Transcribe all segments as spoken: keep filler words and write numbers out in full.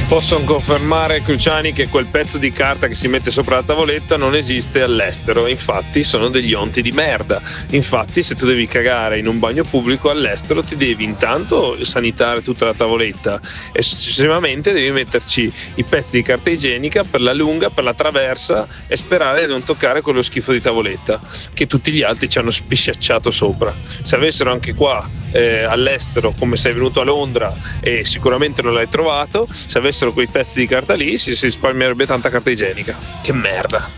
Possono confermare, Cruciani, che quel pezzo di carta che si mette sopra la tavoletta non esiste all'estero. Infatti sono degli onti di merda. Infatti se tu devi cagare in un bagno pubblico all'estero ti devi intanto sanitare tutta la tavoletta e successivamente devi metterci i pezzi di carta igienica per la lunga, per la traversa e sperare di non toccare quello schifo di tavoletta che tutti gli altri ci hanno spisciacciato sopra. Se avessero anche qua eh, all'estero, come sei venuto a Londra e sicuramente non l'hai trovato, se avessero quei pezzi di carta lì si, si risparmierebbe tanta carta igienica. Che merda.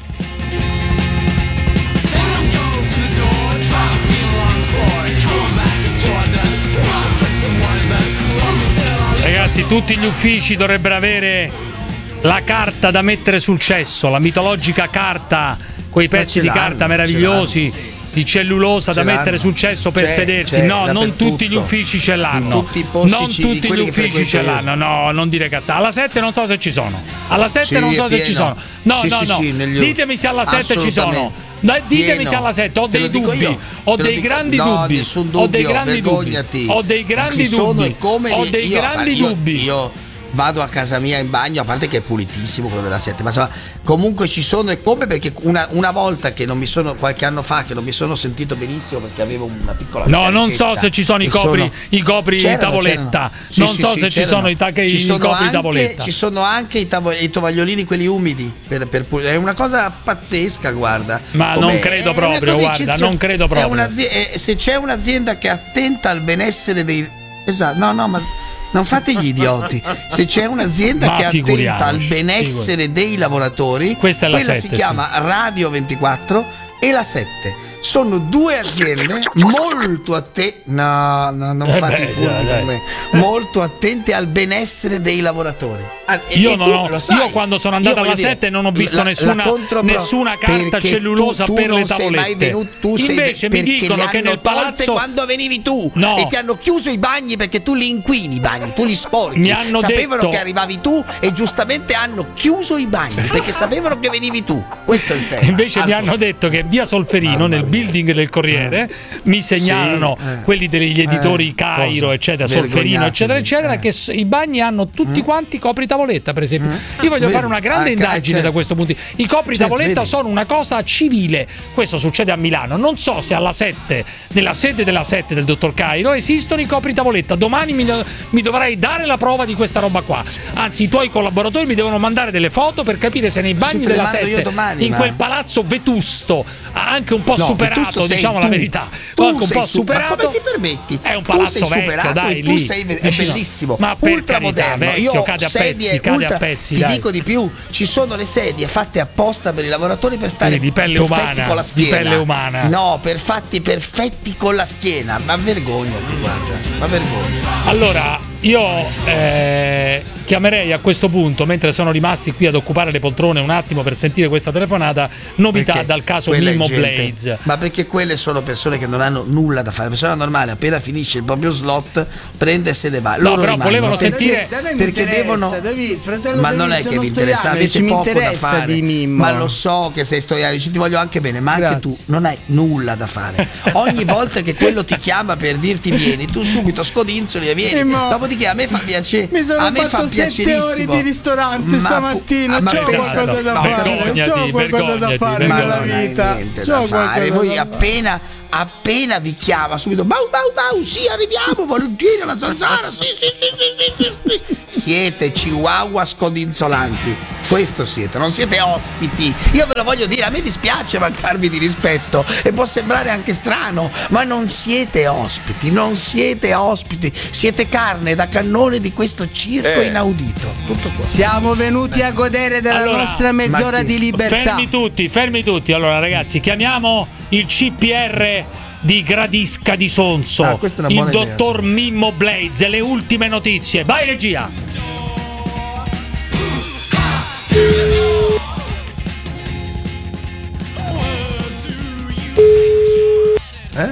Ragazzi, tutti gli uffici dovrebbero avere la carta da mettere sul cesso, la mitologica carta, quei pezzi di carta meravigliosi di cellulosa da mettere sul cesso per c'è, sedersi. c'è, no, non tutti gli uffici ce l'hanno. Tutti i posti non tutti gli uffici ce l'hanno. No, non dire cazzate. Alla sette non so se ci sono. Alla sette sì, non so se pieno. ci sono. No, sì, no, sì, no. Sì, negli... Ditemi se alla sette ci sono. Dai, ditemi pieno. se alla sette ho dei dubbi. Io. Ho Te dei dico... grandi no, dubbi. Nessun dubbio. Ho dei grandi vergognati. dubbi. Ho dei grandi ci dubbi. Sono e come Ho li... dei io, grandi io, dubbi. Io vado a casa mia in bagno, a parte che è pulitissimo quello della sette, ma insomma, comunque ci sono e come, perché una, una volta che non mi sono, qualche anno fa, che non mi sono sentito benissimo perché avevo una piccola no, non so se ci sono i copri, sono... i copri di tavoletta. Sì, non sì, so sì, se ci sono i, ta- ci i sono copri anche, di tavoletta. Ci sono anche i, tavo- i tovagliolini, quelli umidi. Per, per, è una cosa pazzesca, guarda. Ma come, non credo proprio, guarda, non credo proprio. È se c'è un'azienda che è attenta al benessere dei. Esatto, no, no, ma. Non fate gli idioti. Se c'è un'azienda ma che è attenta al benessere dei lavoratori, questa è la quella sette, si chiama sì. Radio ventiquattro e la sette. Sono due aziende molto attente. No, no, non eh fate beh, i furbi già, con me. Molto attente al benessere dei lavoratori. Ah, io, non ho, io quando sono andato alla sette non ho visto la, nessuna, la nessuna carta cellulosa tu, tu per le tavolette. Mai venuto, tu Invece sei, mi dicono che nel palazzo quando venivi tu no. e ti hanno chiuso i bagni perché tu li inquini i bagni, tu li sporchi. Mi hanno sapevano detto... che arrivavi tu e giustamente hanno chiuso i bagni perché sapevano che venivi tu. Questo è il tema. Invece allora. mi hanno detto che via Solferino, nel building del Corriere, eh. mi segnalano sì, eh. quelli degli editori eh. Cairo, Cosa? eccetera, Solferino, eccetera, eccetera, eh. che i bagni hanno tutti quanti copri tavoletta, per esempio. Mm. Io voglio vedi? fare una grande ah, indagine certo. da questo punto di vista. I copri certo, tavoletta vedi? sono una cosa civile. Questo succede a Milano. Non so se alla sette, nella sede della sette del dottor Cairo, esistono i copri tavoletta. Domani mi, mi dovrai dare la prova di questa roba qua. Anzi, i tuoi collaboratori mi devono mandare delle foto per capire se nei bagni della sette, domani, in ma... quel palazzo vetusto, anche un po' no, superato, diciamo la verità, tu anche un po' su- superato. Ma come ti permetti? È un palazzo tu sei vecchio, dai, tu lì. sei è bellissimo. Ma per carità, vecchio, Io cade a pezzi, cade ultra, a pezzi. Ti dai. dico di più, ci sono le sedie fatte apposta per i lavoratori per stare sì, di pelle umana, con la schiena. Di pelle umana. No, per fatti perfetti con la schiena. Ma vergognati, guarda. Ma vergogna. Allora, io eh, chiamerei a questo punto, mentre sono rimasti qui ad occupare le poltrone un attimo per sentire questa telefonata, novità perché dal caso Mimmo Blades. Ma perché quelle sono persone che non hanno nulla da fare. Una persona normale appena finisce il proprio slot prende e se ne va. No, Loro però rimangono. volevano sentire perché, perché devono David, ma non è che vi interessa, avete poco da fare. Di Mimmo. Ma lo so che sei stoianici, ti voglio anche bene, ma Grazie. anche tu non hai nulla da fare. Ogni volta che quello ti chiama per dirti vieni, tu subito scodinzoli e vieni. Mimmo. Dopodiché a me fa piacere. Mi sono a me fatto fa sette ore di ristorante ma stamattina, ma c'ho pensa, qualcosa da no, fare, c'ho qualcosa da fare ma nella non hai vita. niente C'ho da fare. Voi da appena appena vi chiama subito bau bau bau, sì arriviamo volentieri alla zanzara, sì sì sì sì sì sì. Siete chihuahua scodinzolanti, questo siete, non siete ospiti. Io ve lo voglio dire, a me dispiace mancarvi di rispetto e può sembrare anche strano, ma non siete ospiti, non siete ospiti, siete carne da cannone di questo circo eh. inaudito. Tutto qua. Siamo venuti a godere della allora, nostra mezz'ora di libertà. Fermi tutti, fermi tutti. Allora ragazzi, chiamiamo il C P R di Gradisca di Sonso, ah, il dottor idea, sì. Mimmo Blades, le ultime notizie. Vai regia. Eh?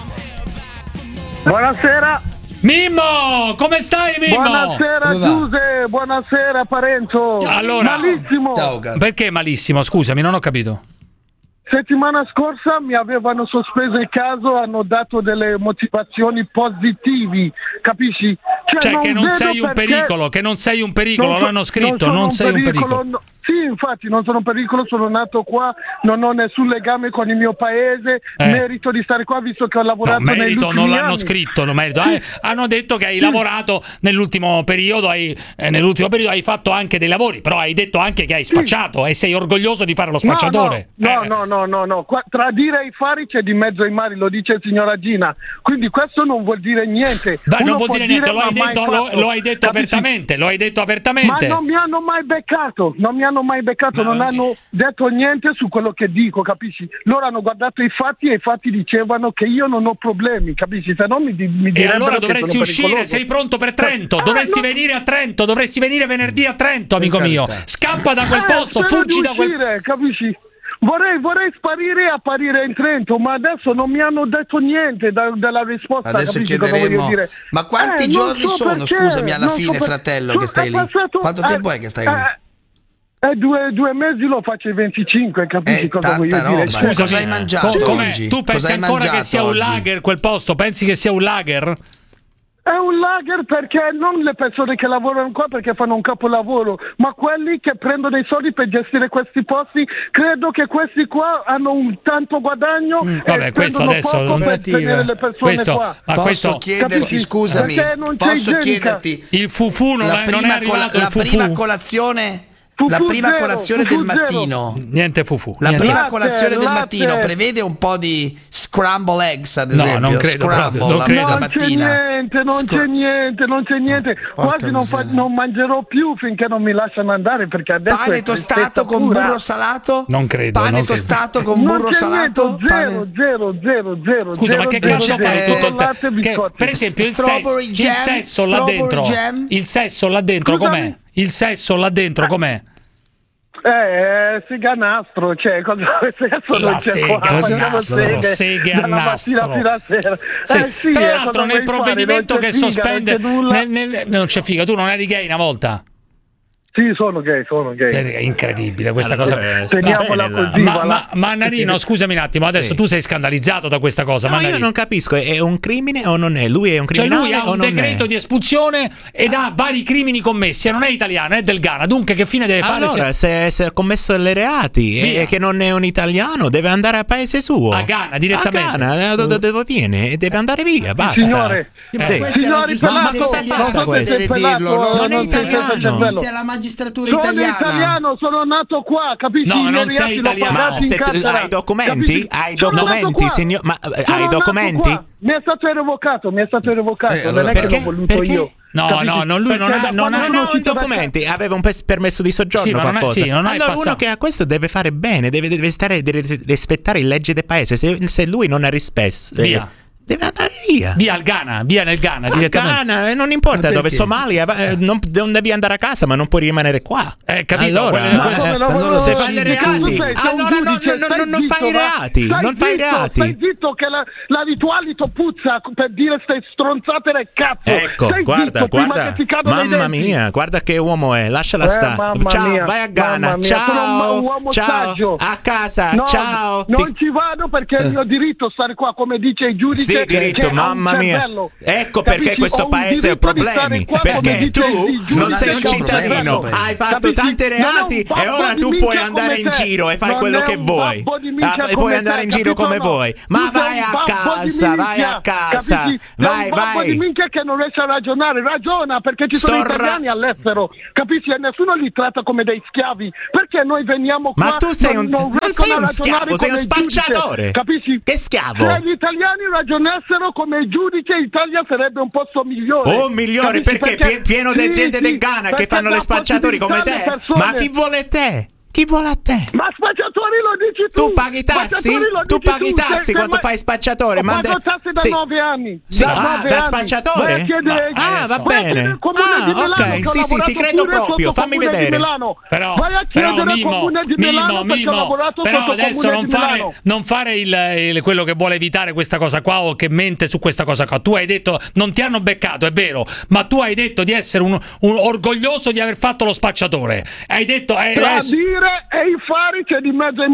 Buonasera Mimmo, come stai Mimmo? Buonasera Giuse, buonasera Parenzo. Allora, malissimo. Ciao, perché malissimo? Scusami, non ho capito. settimana scorsa mi avevano sospeso il caso, hanno dato delle motivazioni positive, capisci? Cioè, cioè non che non sei un pericolo, che non sei un pericolo, non so, l'hanno scritto, non, non sei un pericolo. Un pericolo. No, sì, infatti non sono un pericolo, sono nato qua, non ho nessun legame con il mio paese, eh. merito di stare qua visto che ho lavorato no, merito, negli non l'hanno anni. scritto, non merito. Sì. Eh, hanno detto che hai sì. lavorato nell'ultimo periodo, hai, eh, nell'ultimo periodo hai fatto anche dei lavori, però hai detto anche che hai spacciato sì. e sei orgoglioso di fare lo spacciatore. No, no, eh. no, no, no, no. Qua, tra dire e i fari c'è di mezzo ai mari, lo dice il signor Agina, quindi questo non vuol dire niente. Dai, Uno non vuol dire niente, lo hai detto, lo, lo hai detto apertamente, lo hai detto apertamente. Ma non mi hanno mai beccato, non mi hanno mai beccato, ma non hanno detto niente su quello che dico, capisci? Loro hanno guardato i fatti e i fatti dicevano che io non ho problemi, capisci? Se no mi, mi e allora dovresti uscire, sei pronto per Trento, eh, dovresti no. venire a Trento, dovresti venire venerdì a Trento, amico mio. Scappa da quel eh, posto, fuggi da quel uscire, capisci? Vorrei, vorrei sparire e apparire in Trento, ma adesso non mi hanno detto niente da, della risposta. Adesso chiederemo, dire. ma quanti eh, giorni so sono, perché, scusami, alla fine, so per... fratello, so, che stai lì? Passato, Quanto eh, tempo è che stai lì? Eh, eh, due, due mesi lo faccio i venticinque, capisci eh, cosa voglio roba. dire? Scusa, cosa hai mangiato com- oggi? Tu pensi cosa ancora che sia oggi? un lager quel posto? Pensi che sia un lager? È un lager perché non le persone che lavorano qua perché fanno un capolavoro, ma quelli che prendono i soldi per gestire questi posti, credo che questi qua hanno un tanto guadagno mm. e vabbè, questo adesso poco per tenere le persone questo, qua. Ma posso questo, chiederti, capisci? scusami, posso chiederti il fufu non, è, non è arrivato cola- il fufu. La prima colazione Fufu La prima zero, colazione fufu del mattino, niente fufu. La niente. prima latte, colazione del latte. mattino prevede un po' di scramble eggs, ad No, esempio. non credo scramble proprio, non la, credo. la Non mattina. c'è niente, non Scra- c'è niente, non c'è niente. Porca Quasi non, fa, miseria. non mangerò più finché non mi lasciano andare perché adesso Pane è tostato con pura. burro salato? Non credo. Pane non tostato credo. con Non burro c'è salato? niente, zero, Pane... zero, zero, zero. Scusa, zero, ma che zero, cazzo zero, fai eh, tutto il latte e tempo? Che, biscotti. per esempio, il Strawberry sesso, jam, il sesso là strawberry dentro. jam. Il sesso là dentro Scusami? com'è? Il sesso là dentro com'è? Eh, eh, sega nastro, cioè cosa adesso La non c'è sega qua, a facciamo nastro, seghe seghe a dalla mattina nastro. fino a sera. Sì. Eh, sì, Tra eh, l'altro cosa nel vuoi provvedimento fare? che Non c'è figa, sospende non c'è nulla. nel, nel, non c'è figa, tu non eri gay una volta? Sì, sono gay, sono gay. È incredibile questa Allora, cosa. eh, Teniamola bene, così. Ma, va ma, là. Mannarino, scusami un attimo, adesso Sì. tu sei scandalizzato da questa cosa. No, Mannarino. io non capisco, è un crimine o non è? Lui è un Cioè criminale lui ha o un non decreto è? di espulsione ed ha vari crimini commessi e non è italiano, è del Ghana. Dunque che fine deve fare? Allora, se, se ha commesso le reati Via. e che non è un italiano, deve andare al paese suo. A Ghana, direttamente. A Ghana, da dove viene? E deve andare via, basta. Signore, Sì. eh, signori, Ma- ma pelato, cosa non fa so questo? se sei pelato, Non non è so se sei italiano. cervello. Inizia la magistratura Sono italiana. italiano, sono nato qua, capisci? No, I miei non sei reati l'ho italiano. Ma pagati in se tu carcera, hai documenti? capisci? Hai Sono nato documenti, qua. signor? Ma eh, Sono hai nato documenti? qua. Mi è stato revocato, mi è stato revocato, Eh, allora, non è che perché? l'ho voluto Perché? io. No, capisci? no, no, lui non Perché ha- da non quando ha- Non sono ha uscito da- documenti, aveva un pes- permesso di soggiorno, Sì, ma non è- qualcosa. sì, non hai allora passato- uno che ha questo deve fare bene, deve, deve stare, deve rispettare le leggi del paese. Se, se lui non ha rispetto, Via. deve andare via. Via al Ghana, via nel Ghana, A direttamente. Ghana, eh, non importa Ma dove, perché? Somalia, eh, non, non devi andare a casa, ma non puoi rimanere qua. Eh, capito? Allora, Quelle- Ma eh, come eh, lo- ma non lo se so, fai i Cidi, reati, tu sei- sei un allora non, giudice, non- stai non- non zitto, fai i va. reati, Stai non fai i zitto, reati. Stai zitto che la, la ritualito puzza per dire ste stronzate del cazzo. Ecco, Stai guarda, zitto prima guarda, che ti cadono i mamma denti. mia, guarda che uomo è, lasciala Eh, stare. mamma Ciao, mia, vai a Ghana, mamma mia, sono un- ciao, un uomo ciao, saggio. a casa, No, ciao. non Ti- ci vado perché è il mio diritto stare qua, come dice il giudice. Sì, diritto, che ha un mamma mia. cervello. Ecco Capisci? perché questo Ho un paese ha diritto di stare problemi. qua, come Perché dice tu il giudice non sei che un ha cittadino, cervello. hai fatto Capisci? tanti Non è un reati e babbo ora di tu puoi minchia andare come in te. giro e fai Non quello è che un vuoi. babbo di minchia Ah, e come puoi andare te, in giro capito come o no? vuoi. Tu Ma sei vai un a babbo di casa, vai minchia, a casa. capisci? Sei Vai, un babbo di vai. minchia che non riesce a ragionare, ragiona perché ci sono Sto ra- italiani all'estero, capisci? E nessuno li tratta come dei schiavi. Perché noi veniamo qua? Ma tu sei non, un- non non riescono sei a un ragionare schiavo, sei come un il giudice, spacciatore. capisci? Che schiavo? Se gli italiani ragionassero come il giudice, l'Italia sarebbe un posto migliore. Oh, migliore, Capisci? perché, pie- pieno di sì, gente sì, del Ghana che perché fanno le dà spacciatori come possibilità te. alle persone. Ma chi vuole te? Chi vuole a te? Ma spacciatori lo dici tu! Tu paghi i tassi? Spacciatori lo Tu dici paghi i tu, tassi se- quando se- fai spacciatore? Ho Ma pagato de- tasse da sì. nove anni. Sì, da ah, nove da anni. spacciatore? Vai a chiedere- Ah, va vai a bene. chiedere al comune Ah, di ok, Milano, che ho sì, sì, lavorato ti credo pure proprio, sotto fammi comune di vedere. Milano. Però, Vai a però chiedere al Mimo, comune di Mimo, Milano perché ho Mimo, lavorato però sotto adesso comune non di fare, Milano. non fare il, il- quello che vuole evitare questa cosa qua o che mente su questa cosa qua. Tu hai detto, non ti hanno beccato, è vero, ma tu hai detto di essere un, un orgoglioso di aver fatto lo spacciatore. Hai detto... Eh, Tra eh, dire e i fari c'è di mezzo ai mari.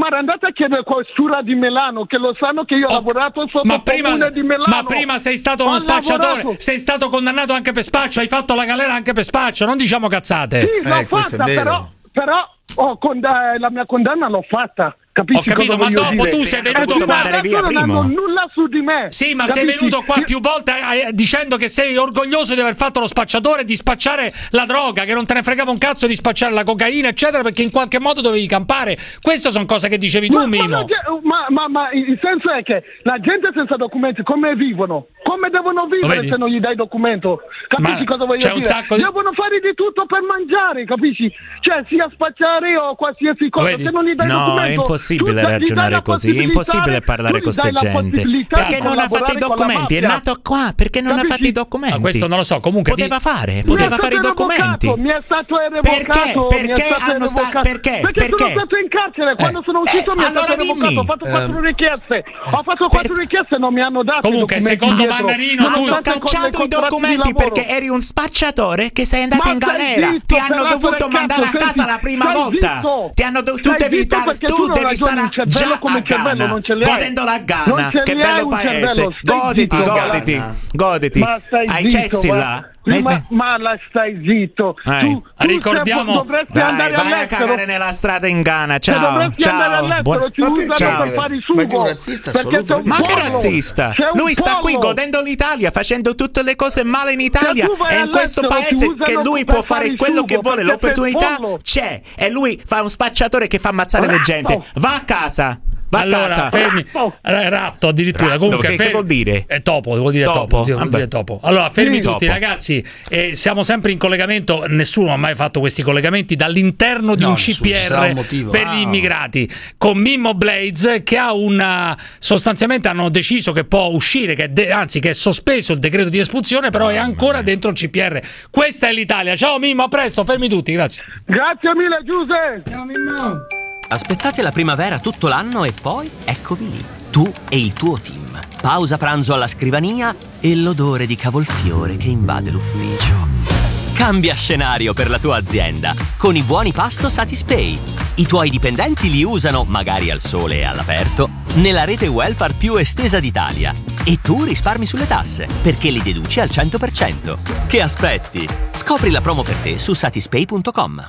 Guarda, andate a chiedere questura di Milano, che lo sanno che io ho oh, lavorato sotto il comune di Milano. Ma prima sei stato uno spacciatore, lavorato. sei stato condannato anche per spaccio, hai fatto la galera anche per spaccio, non diciamo cazzate. Sì, l'ho eh, fatta, però, però oh, conda- la mia condanna l'ho fatta. Capisci Ho capito, cosa ma dopo dire? tu sei venuto eh, qua via non hanno nulla su di me. Sì, ma capisci? sei venuto qua più volte eh, dicendo che sei orgoglioso di aver fatto lo spacciatore, di spacciare la droga, che non te ne fregava un cazzo di spacciare la cocaina, eccetera, perché in qualche modo dovevi campare. Queste sono cose che dicevi tu, ma, Mimo. Ma, ma, ma il senso è che la gente senza documenti come vivono? Come devono vivere se non gli dai documento? Capisci ma cosa voglio c'è dire? Un sacco di... Devono fare di tutto per mangiare, capisci? Cioè sia spacciare o qualsiasi cosa, se non gli dai no, documento. No, è impossibile ragionare così, è impossibile parlare con queste gente. Perché non ha fatto i documenti? È nato qua, perché non capisci? ha fatto i documenti? Ma questo non lo so, comunque poteva di... fare, poteva fare i documenti. Mi è stato revocato. Perché? Perché hanno sta... perché? Perché sono stato in carcere, quando eh. sono uscito eh, mi è allora stato revocato, ho fatto quattro um, richieste. Ho fatto quattro per... richieste e non mi hanno dato comunque, i documenti. Comunque, secondo Mannarino, tu hanno cacciato i documenti perché eri un spacciatore che sei andato ma in galera. Zitto, ti hanno dovuto mandare a casa la prima volta. Ti hanno do... tu devi stare tu devi stare già a Ghana godendo la Ghana. Che bello paese. Goditi, goditi, goditi. Hai cessi là. Ma, ma la stai zitto. Eh. Tu, tu ricordiamo dovresti Dai, andare vai all'estero. a cagare nella strada in Ghana. Ciao, dovresti ciao. andare all'estero, Buon... ci usano ciao. per fare il sugo. Ma che un razzista assoluto. Ma che razzista? Lui sta qui godendo l'Italia, facendo tutte le cose male in Italia, e in questo paese che lui può fare quello che vuole, l'opportunità c'è, e lui fa un spacciatore che fa ammazzare le gente. Va a casa. Va allora, fermi. Ratto addirittura. Ratto, comunque, che, fermi. che vuol dire? È topo, vuol dire topo. topo. Sì, vuol dire topo. Allora, fermi sì, tutti, topo. ragazzi. Eh, siamo sempre in collegamento. Nessuno ha mai fatto questi collegamenti dall'interno di no, un C P R motivo, per wow. gli immigrati con Mimmo Blades, che ha una. Sostanzialmente hanno deciso che può uscire, che de- anzi, che è sospeso il decreto di espulsione, però oh, è ancora man. dentro il C P R. Questa è l'Italia. Ciao Mimmo, a presto, fermi tutti, grazie. Grazie mille, Giuseppe. Ciao Mimmo. Aspettate la primavera tutto l'anno e poi eccovi lì, tu e il tuo team. Pausa pranzo alla scrivania e l'odore di cavolfiore che invade l'ufficio. Cambia scenario per la tua azienda con i buoni pasto Satispay. I tuoi dipendenti li usano, magari al sole e all'aperto, nella rete welfare più estesa d'Italia. E tu risparmi sulle tasse, perché li deduci al cento per cento. Che aspetti? Scopri la promo per te su satispay punto com.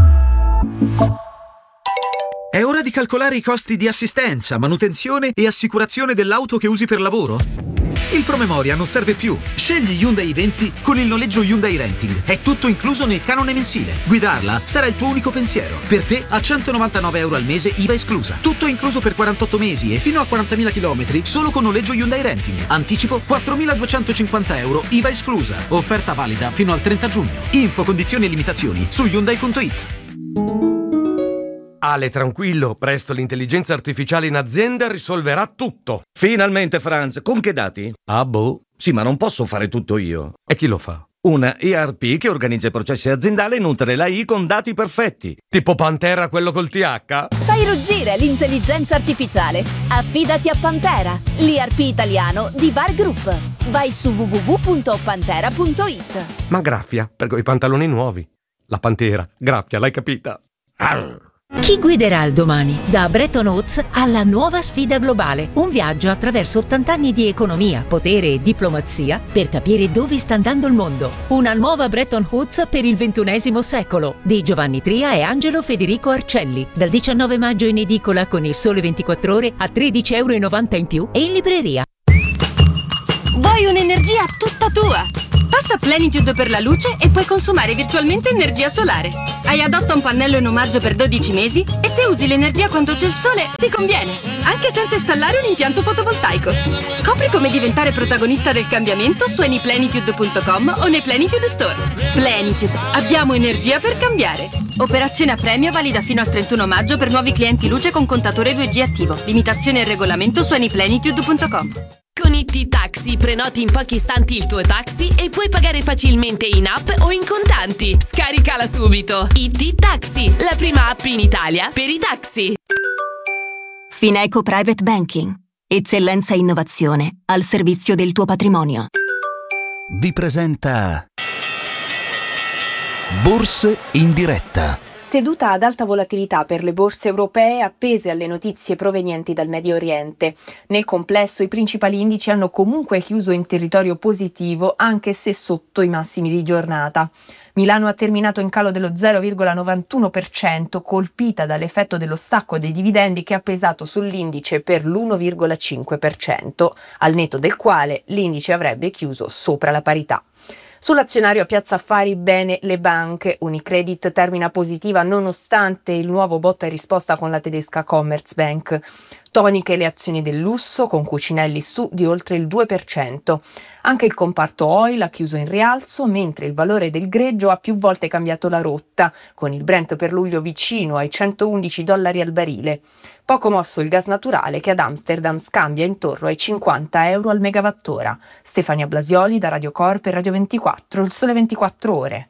È ora di calcolare i costi di assistenza, manutenzione e assicurazione dell'auto che usi per lavoro? Il promemoria non serve più. Scegli Hyundai venti con il noleggio Hyundai Renting. È tutto incluso nel canone mensile. Guidarla sarà il tuo unico pensiero. Per te a centonovantanove euro al mese I V A esclusa. Tutto incluso per quarantotto mesi e fino a quarantamila chilometri solo con noleggio Hyundai Renting. Anticipo quattromiladuecentocinquanta euro I V A esclusa. Offerta valida fino al trenta giugno. Info, condizioni e limitazioni su Hyundai punto it. Ale, tranquillo, presto l'intelligenza artificiale in azienda risolverà tutto. Finalmente, Franz, con che dati? Ah, boh. Sì, ma non posso fare tutto io. E chi lo fa? Una E R P che organizza i processi aziendali e nutre l'A I con dati perfetti. Tipo Pantera, quello col T H? Fai ruggire l'intelligenza artificiale. Affidati a Pantera, l'I R P italiano di Bar Group. Vai su w w w punto pantera punto it. Ma graffia, per quei pantaloni nuovi. La Pantera, graffia, l'hai capita? Arr. Chi guiderà il domani? Da Bretton Woods alla nuova sfida globale. Un viaggio attraverso ottanta anni di economia, potere e diplomazia per capire dove sta andando il mondo. Una nuova Bretton Woods per il ventunesimo secolo di Giovanni Tria e Angelo Federico Arcelli. Dal diciannove maggio in edicola con Il Sole ventiquattro Ore a tredici e novanta euro in più e in libreria. Vuoi un'energia tutta tua? Passa a Plenitude per la luce e puoi consumare virtualmente energia solare. Hai adotta un pannello in omaggio per dodici mesi e se usi l'energia quando c'è il sole ti conviene, anche senza installare un impianto fotovoltaico. Scopri come diventare protagonista del cambiamento su any plenitude punto com o nei Plenitude Store. Plenitude, abbiamo energia per cambiare. Operazione a premio valida fino al trentuno maggio per nuovi clienti luce con contatore due G attivo. Limitazione e regolamento su any plenitude punto com. Con I T Taxi prenoti in pochi istanti il tuo taxi e puoi pagare facilmente in app o in contanti. Scaricala subito. I T Taxi, la prima app in Italia per i taxi. Fineco Private Banking. Eccellenza e innovazione al servizio del tuo patrimonio. Vi presenta Borse in diretta. Seduta ad alta volatilità per le borse europee appese alle notizie provenienti dal Medio Oriente. Nel complesso i principali indici hanno comunque chiuso in territorio positivo, anche se sotto i massimi di giornata. Milano ha terminato in calo dello zero virgola novantuno per cento, colpita dall'effetto dello stacco dei dividendi che ha pesato sull'indice per l'uno virgola cinque per cento, al netto del quale l'indice avrebbe chiuso sopra la parità. Sull'azionario a Piazza Affari bene le banche. Unicredit termina positiva nonostante il nuovo botta e risposta con la tedesca Commerzbank. Toniche le azioni del lusso, con Cucinelli su di oltre il due per cento. Anche il comparto oil ha chiuso in rialzo, mentre il valore del greggio ha più volte cambiato la rotta, con il Brent per luglio vicino ai centoundici dollari al barile. Poco mosso il gas naturale, che ad Amsterdam scambia intorno ai cinquanta euro al megawattora. Stefania Blasioli da Radio Corp e Radio ventiquattro, il Sole ventiquattro Ore.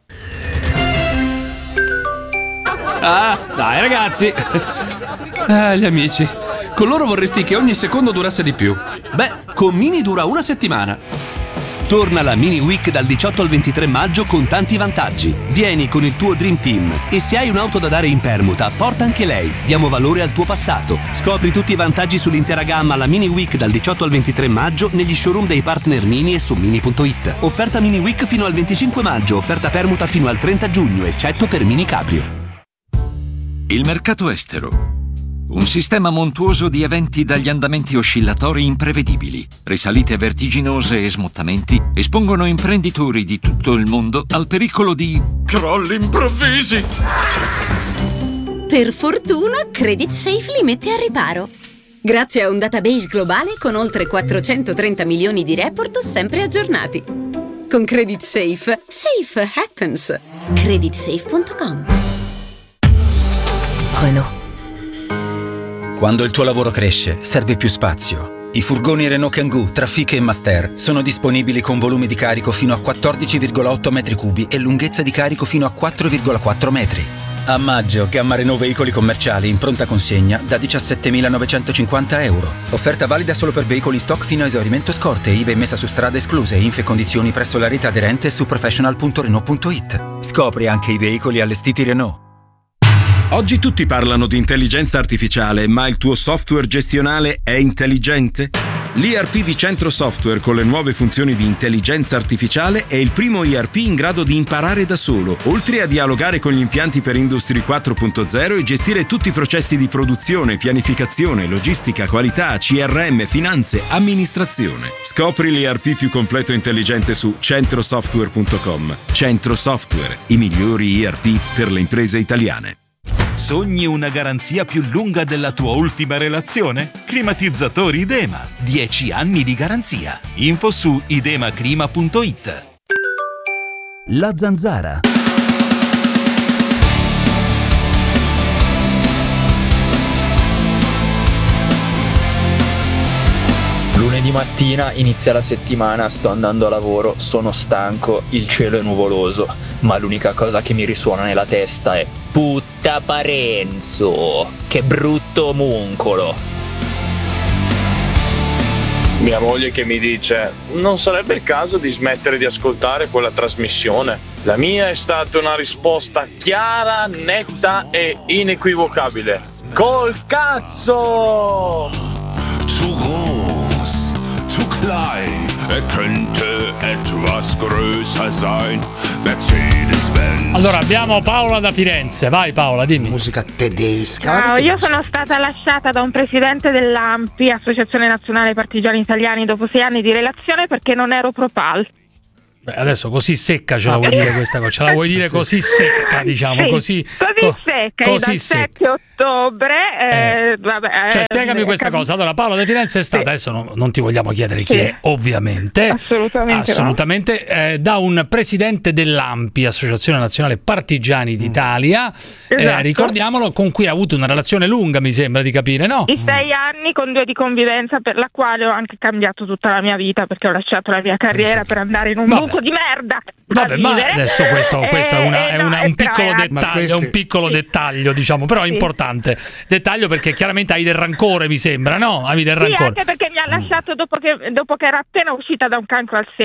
Ah, dai ragazzi! Ah, gli amici. Con loro vorresti che ogni secondo durasse di più. Beh, con Mini dura una settimana. Torna la Mini Week dal diciotto al ventitré maggio con tanti vantaggi. Vieni con il tuo Dream Team e se hai un'auto da dare in permuta, porta anche lei. Diamo valore al tuo passato. Scopri tutti i vantaggi sull'intera gamma alla Mini Week dal diciotto al ventitré maggio negli showroom dei partner Mini e su mini punto it. Offerta Mini Week fino al venticinque maggio, offerta permuta fino al trenta giugno, eccetto per Mini Cabrio. Il mercato estero. Un sistema montuoso di eventi dagli andamenti oscillatori imprevedibili, risalite vertiginose e smottamenti espongono imprenditori di tutto il mondo al pericolo di crolli improvvisi. Per fortuna, Credit Safe li mette a riparo. Grazie a un database globale con oltre quattrocentotrenta milioni di report sempre aggiornati. Con Credit Safe, safe happens. credit safe punto com. Renault. Quando il tuo lavoro cresce, serve più spazio. I furgoni Renault Kangoo, Trafic e Master sono disponibili con volumi di carico fino a quattordici virgola otto metri cubi e lunghezza di carico fino a quattro virgola quattro metri. A maggio, gamma Renault veicoli commerciali in pronta consegna da diciassettemilanovecentocinquanta euro. Offerta valida solo per veicoli in stock fino a esaurimento scorte, I V A messa su strada escluse, info e condizioni presso la rete aderente su professional punto renault punto it. Scopri anche i veicoli allestiti Renault. Oggi tutti parlano di intelligenza artificiale, ma il tuo software gestionale è intelligente? L'E R P di Centro Software con le nuove funzioni di intelligenza artificiale è il primo E R P in grado di imparare da solo, oltre a dialogare con gli impianti per Industry quattro punto zero e gestire tutti i processi di produzione, pianificazione, logistica, qualità, C R M, finanze, amministrazione. Scopri l'E R P più completo e intelligente su centro software punto com. Centro Software, i migliori E R P per le imprese italiane. Sogni una garanzia più lunga della tua ultima relazione? Climatizzatori Idema. dieci anni di garanzia. Info su idemaclima punto it. La Zanzara. Lunedì mattina inizia la settimana, sto andando a lavoro, sono stanco, il cielo è nuvoloso, ma l'unica cosa che mi risuona nella testa è Putta Parenzo, che brutto omuncolo. Mia moglie che mi dice: non sarebbe il caso di smettere di ascoltare quella trasmissione? La mia è stata una risposta chiara, netta e inequivocabile: col cazzo! Zu groß, zu klein, er könnte etwas größer sein. Mercedes-Benz. Allora abbiamo Paola da Firenze, vai Paola, dimmi. Musica tedesca. Ciao, io sono stata lasciata da un presidente dell'A M P, Associazione Nazionale Partigiani Italiani, dopo sei anni di relazione perché non ero pro-Pal. Beh, adesso così secca ce la vuoi dire questa cosa? Ce la vuoi dire così secca, diciamo, sì, così così co- secca, così dal sette ottobre eh, vabbè, cioè eh, spiegami questa cap- cosa. Allora Paola da Firenze è stata, sì. adesso non, non ti vogliamo chiedere chi sì. è, ovviamente assolutamente, assolutamente no. eh, da un presidente dell'A M P, Associazione Nazionale Partigiani d'Italia, esatto. eh, ricordiamolo, con cui ha avuto una relazione lunga, mi sembra di capire, no? Di sei anni con due di convivenza, per la quale ho anche cambiato tutta la mia vita, perché ho lasciato la mia carriera per andare in un Vabbè. buco di merda. Vabbè, ma adesso questo, questo è, una, eh, è, no, una, è un piccolo tre, dettaglio, questi... è un piccolo sì. dettaglio, diciamo, però è sì. importante. Dettaglio perché chiaramente hai del rancore, mi sembra, no? Hai del Sì, rancore. anche perché mi ha lasciato dopo che, dopo che era appena uscita da un cancro al seno.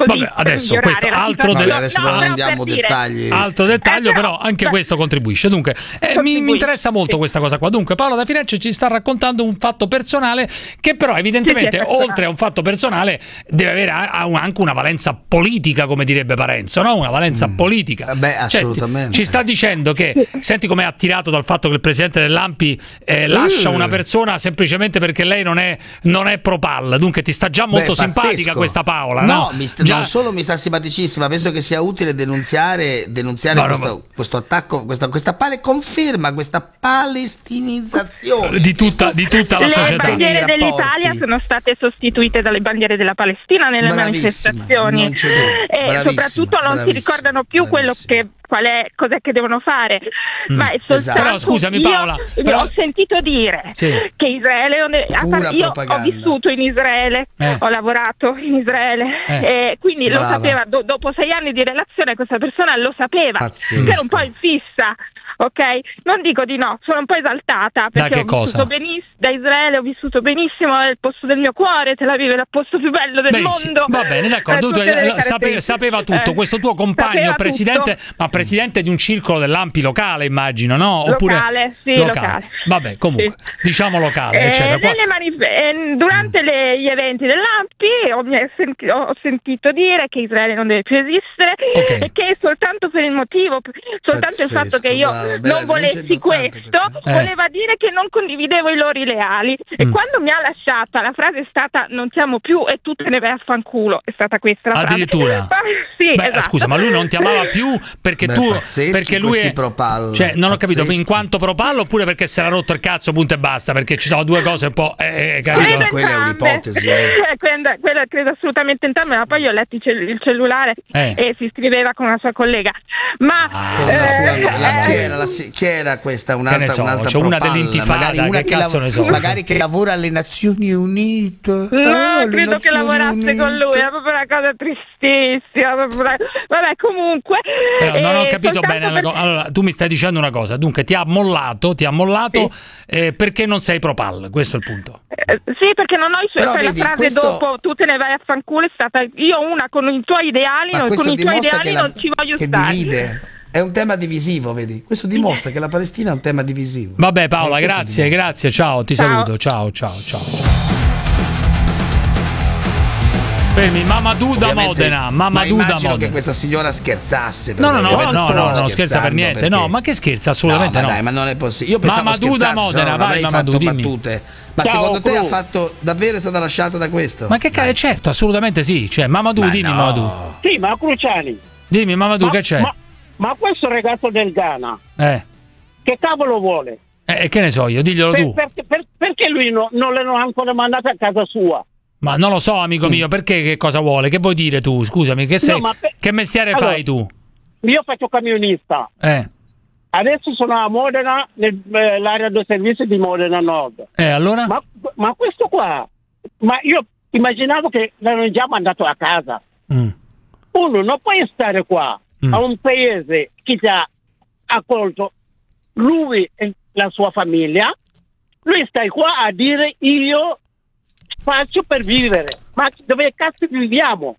così. Vabbè, adesso per questo migliorare la altro, situazione. de- adesso No, non però andiamo per dire- dettagli. altro dettaglio, Eh, però anche beh, questo contribuisce. Dunque, eh, mi, mi interessa molto questa cosa qua. Dunque, Paola da Firenze ci sta raccontando un fatto personale che però evidentemente, Sì, sì, è personale. oltre a un fatto personale, deve avere a- a un- anche una valenza politica, come direbbe Parenzo, no? Una valenza politica. Eh beh, Cioè, assolutamente. ci sta dicendo che, senti com'è attirato dal fatto che il presidente dell'A M P I eh, lascia Mm. una persona semplicemente perché lei non è, non è pro Pal. Dunque ti sta già molto Beh, simpatica pazzesco. questa Paola, no? no? mi sta- Già- non solo mi sta simpaticissima, penso che sia utile denunziare, denunziare No, no, questo, questo attacco, questa, questa pale conferma, questa palestinizzazione di tutta, di tutta la Le società. bandiere Nei rapporti. dell'Italia sono state sostituite dalle bandiere della Palestina nelle Bravissima, manifestazioni non c'è dubbio. e Bravissima, soprattutto non si bravissima, ricordano più quello che qual è, cos'è che devono fare. Mm, Ma è esatto. soltanto Però scusami, io- Paola, io però- ho sentito dire Sì. che Israele non è- a Pura par- io ho propaganda. vissuto in Israele, Eh. ho lavorato in Israele Eh. e quindi lo Brava. sapeva do- dopo sei anni di relazione questa persona lo sapeva Pazzesco. che era un po' in fissa. Ok, non dico di no, sono un po' esaltata perché che ho vissuto cosa? benissimo da Israele, ho vissuto benissimo, è il posto del mio cuore, Tel Aviv è il posto più bello del Beh, sì, mondo. va bene, d'accordo. Eh, Tu- tutte le sape- caratteristiche. sapeva tutto. Eh, Questo tuo compagno, sapeva presidente, tutto. ma presidente di un circolo dell'A M P I locale, immagino, no? Oppure Locale, sì, locale. Vabbè, comunque, diciamo locale, Eh, eccetera. Qua- nelle manif- eh, durante le- gli eventi dell'A M P I ho, mi è senti- ho sentito dire che Israele non deve più esistere Ok. e che soltanto per il motivo, soltanto il Pazzesco, fatto che io bravo, bella non denuncia volessi importante questo, Eh. voleva dire che non condividevo i loro ideali. E Mm. quando mi ha lasciata la frase è stata non siamo più e tu te ne vai a fanculo, è stata questa la frase. Addirittura? Sì, Beh, esatto. scusa, ma lui non ti amava più perché Beh, tu pazzeschi perché lui questi è pro-Pal, cioè non ho capito pazzeschi. in quanto pro Pal oppure perché si era rotto il cazzo punto e basta, perché ci sono due cose un po' eh, eh, capito? Credo quella è entrambe. un'ipotesi, eh. Eh, quella, quella credo assolutamente entrambe, ma poi io ho letto il, cell- il cellulare Eh. e si scriveva con una sua collega. Ma Con la sua- eh, la- eh, chi, era la, chi era questa? Un'altra, Che ne so, un'altra c'è una pro-Pal, dell'intifada, magari una che che, cazzo lav- ne so. magari che lavora alle Nazioni Unite. No, Ah, alle credo che Nazioni lavorasse Unite. con lui, è proprio una cosa tristissima. proprio una- Vabbè, comunque. Però non ho eh, capito soltanto bene la per- co- allora tu mi stai dicendo una cosa, dunque ti ha mollato, ti ha mollato eh, perché non sei pro Pal, questo è il punto. Eh, sì, perché non ho i suoi, Però poi vedi, la frase questo- dopo tu te ne vai a fanculo è stata io una con i tuoi ideali, Ma non- questo con i tuoi dimostra ideali che, la- non ci voglio che stare. divide. È un tema divisivo, vedi? Questo dimostra che la Palestina è un tema divisivo. Vabbè Paola, Eh, questo grazie, dimostra. grazie, ciao, ti Ciao. saluto, ciao, ciao, ciao. ciao. Fermi, Mamadou da Ovviamente- Modena, ma Mamadou da immagino che Modena. questa signora scherzasse. No, no, perché no, ovviamente no, sto no, no, scherza per scherzando, niente, perché- no, ma che scherza, assolutamente no. Ma no. dai, ma non è possibile. Io pensavo Mamadou da scherzasse, se no Modena, non vai, avrei Mamadou, fatto dimmi. battute. Ma Ciao, secondo te Cru. ha fatto davvero è stata lasciata da questo? Ma che cazzo, certo, assolutamente sì, cioè Mamadou, Ma dimmi no. Mamadou. Sì, ma Cruciani, Dimmi Mamadou ma, che c'è? ma, ma questo ragazzo del Ghana, Eh. che cavolo vuole? Eh, che ne so io, diglielo Per- tu. per- per- perché lui no- non l'hanno ancora mandato a casa sua? Ma non lo so, amico mio, perché che cosa vuole? Che vuoi dire tu? Scusami, che sei? No, ma per- Che mestiere Allora, fai tu? Io faccio camionista. Eh. Adesso sono a Modena, nell'area del servizio di Modena Nord. Eh, allora? Ma, ma questo qua, ma io immaginavo che l'hanno già mandato a casa. Mm. Uno non può stare qua Mm. a un paese che ti ha accolto lui e la sua famiglia. Lui sta qua a dire io faccio per vivere. Ma dove cazzo viviamo?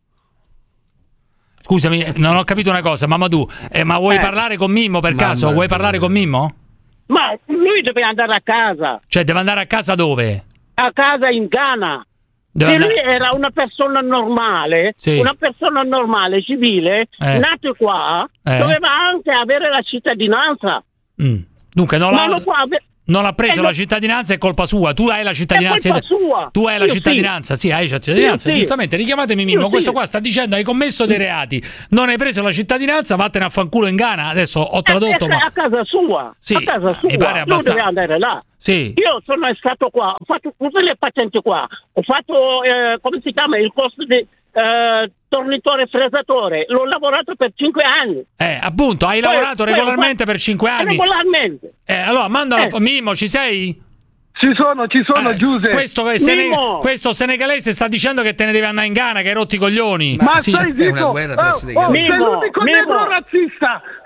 Scusami, non ho capito una cosa, Mamadou, eh, ma vuoi Eh. parlare con Mimmo per Mamma caso? Vuoi mia. parlare con Mimmo? Ma lui deve andare a casa, Cioè, deve andare a casa dove? a casa in Ghana. Deve Se lui andare- era una persona normale, Sì. una persona normale, civile, Eh. nato qua, Eh. doveva anche avere la cittadinanza. Mm. Dunque, non Ma l'ha, non può avere... non ha preso Eh, la no. cittadinanza, è colpa sua. Tu hai la cittadinanza. È colpa sua. Tu hai la Io cittadinanza, sì, hai la cittadinanza. Io sì. Giustamente, richiamatemi Mimmo. Io Questo sì. qua sta dicendo hai commesso dei reati. Non hai preso la cittadinanza, vattene a fanculo in Ghana. Adesso ho tradotto, a, ma. a casa sua, Sì, a casa sua. mi pare Lui abbastanza- deve andare là. Sì. Io sono stato qua, ho fatto tutte le patenti qua, ho fatto, eh, come si chiama, il corso di eh, tornitore fresatore, l'ho lavorato per cinque anni. Eh, appunto, hai Poi- lavorato poi- regolarmente per cinque anni. Regolarmente. Eh, allora, mandalo. Eh. Mimmo, ci sei? Ci sono, ci sono, Eh, Giuseppe. questo, è sene- Mimmo! questo senegalese sta dicendo che te ne devi andare in Ghana, che hai rotto i coglioni. Ma Sì. stai È una zitto! guerra tra Oh, senegalesi. oh, sei Mimmo, l'unico Mimmo. negro razzista!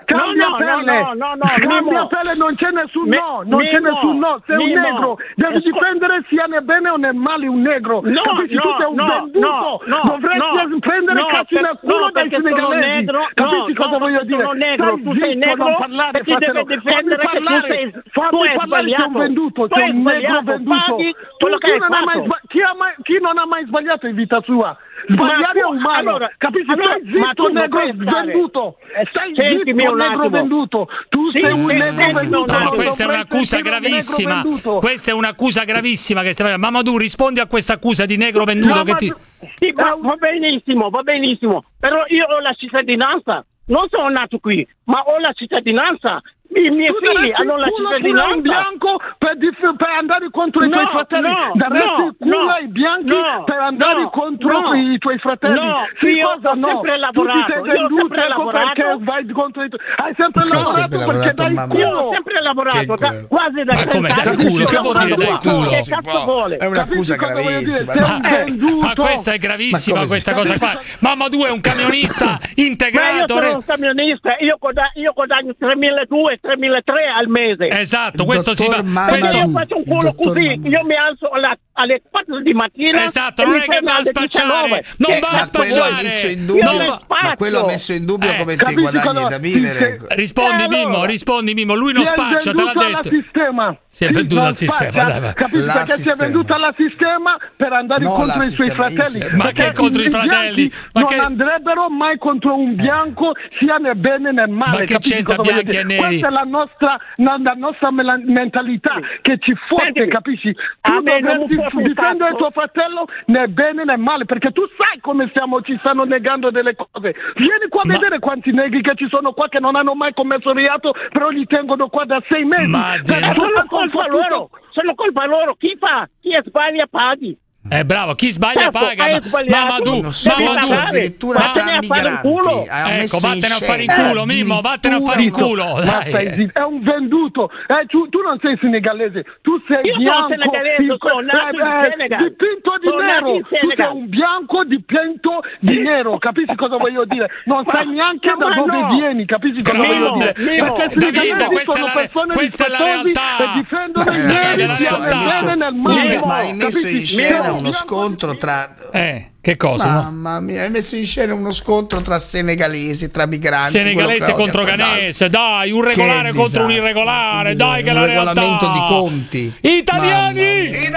Cambia no, pelle. no, no, no, Cambia Mimo. pelle, non c'è nessun Mi- no, non c'è Mimo, nessun no. Sei un Mimo. negro, devi Ascol- difendere sia né bene o né male un negro. No, Capisci? no, Tu sei un no, venduto. no, no, Dovresti no, prendere no, cazzi per- nel culo no, dai perché sono senegalesi. negro, Capisci no, cosa no, voglio perché dire? sono negro, Stai tu sei zitto, negro non parlare, e ti devi fratello. difendere Fammi che tu parlare, sei- fammi tu hai parlare, sei un sbagliato. venduto, Tu sei hai un negro sbagliato, venduto. paghi Tu, quello che tu hai non hai mai fatto. sba- chi, ha mai, chi non ha mai sbagliato in vita sua? Sbagliare è tu- umano, allora- capisci? allora, Stai ma tu zitto, non negro puoi stare- venduto. Stai Sentimi zitto, un negro attimo. venduto. Tu Sì, sei un sì, negro sentimi venduto. un No, non questa è dovresti un'accusa essere un negro gravissima. venduto. Questa è un'accusa gravissima che stai facendo. Mamadou, rispondi a questa accusa di negro venduto No, che ma- ti. Sì, va, va benissimo, va benissimo. Però io ho la cittadinanza. Non sono nato qui, ma ho la cittadinanza. I miei Tu figli daresti hanno la il culo pure a un cittadinanza. bianco per, dif- per andare contro i No, tuoi fratelli. no, Daresti no, il culo no, ai bianchi no, per andare no, contro no. i tuoi fratelli. No, Sì, io cosa ho no? sempre Tu lavorato, ti sei io ho venduto, sempre ecco lavorato. perché vai contro i tuoi... Hai sempre Hai lavorato sempre perché lavorato, dai mamma. Io ho culo. sempre lavorato, Che da, culo. quasi da Ma come, trenta dai anni. culo? Io Che ho vuol dire lavorato dai qua. culo? Che cazzo vuole? È un'accusa Capisci cosa voglio gravissima. dire? Sei un no? venduto. Ma questa è gravissima, Ma come questa si- cosa qua. Mamadou è un camionista Ma io integrato. sono re- un camionista, io guadagno, io guadagno tremiladuecento tremilatré al mese. Esatto, Il questo si fa. dottor Mamadou. Perché questo- io faccio un Il culo dottor così, Mamadou. io mi alzo alla- alle quattro di mattina. Esatto, e non mi è che prendo va a alle spacciare. diciannove. Non Eh, va a Ma quello ha spacciare. messo in Io dubbio, ne ma spaccio. quello ha messo in dubbio Eh, come ti capisci guadagni cosa- da vivere. Rispondi, Eh, allora. Mimmo, rispondi, Mimmo. Lui non Si è spaccia, te l'ha venduto alla detto. sistema. Si è Sì, venduto non al sistema, spaccia. dai, va. Capisci? La Perché si è sistema. venduto alla sistema per andare No, contro la i suoi sistema, il fratelli. sistema. Ma che Perché contro i i fratelli? bianchi Ma non che- andrebbero mai contro un bianco sia né bene né male. Ma che capisci c'entra cosa voglio bianchi e dire? neri? Questa è la nostra, la, la nostra mela- mentalità che ci fotte, Sentimi, capisci? a Tu me non dovresti mi fotte un difendere cazzo. tuo fratello né bene né male, perché tu sai come stiamo, ci stanno negando delle cose. Vieni qua a Ma- vedere quanti negri che ci sono qua che non hanno mai commesso reato, però li tengono qua da sei mesi. Ma Per di- Eh, tutto sono il colpa tutto- loro, sono colpa loro. Chi fa? Chi sbaglia paghi. Eh, bravo, chi sbaglia Certo, paga. hai Ma- sbagliato. Mamadou, Uno scontro Mamadou. pagare. addirittura Vattene tra a fare il culo. migranti. Ha Ecco, messo in vattene a fare in scena culo, Mimmo, vattene a fare in addirittura- culo. Ma Dai. stai zitto, è un venduto. Eh, tu, tu non sei senegalese, tu sei Io sono bianco. senegalese, il- sono nato in eh, Senegal. dipinto di Sono nato nero. in Tu sei Senegal. un bianco dipinto di nero. Capisci cosa voglio dire? Non Ma- sai neanche ma da dove no. vieni. Capisci cosa Mimmo, voglio dire? Mimmo, Perché i Davide, senegalesi questa è sono la- persone questa è la rispettosi realtà. e difendono Ma i hai neri la sia realtà. nel bene nel male. Mimmo, Ma hai messo Capisci? in scena Nero, uno bianco, scontro tra... Eh, che cosa? no? Mamma mia, hai messo in scena uno scontro tra senegalesi, tra migranti. Senegalese quello che contro odia quell'altro. ghanese, dai, un regolare Che contro un disastro. irregolare, dai che è Un la realtà. regolamento di conti. Italiani!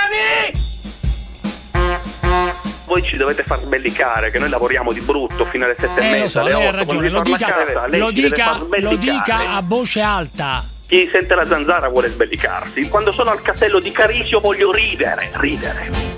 Voi ci dovete far sbellicare, che noi lavoriamo di brutto fino alle sette Eh, e lo mezza, so, alle lei ha otto, quando ragione, vi lo torna dica, a casa, lei lo ci deve dica, far lo sbellicare. dica a voce alta. Chi sente la zanzara vuole sbellicarsi. Quando sono al castello di Carisio voglio ridere, ridere.